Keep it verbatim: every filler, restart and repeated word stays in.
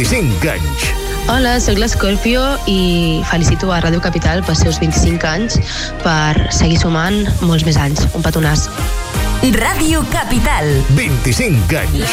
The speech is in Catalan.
vint-i-cinc anys. Hola, sóc l'Escorpio i felicito a Ràdio Capital pels seus vint-i-cinc anys per seguir sumant molts més anys. Un petonàs. Ràdio Capital. vint-i-cinc anys.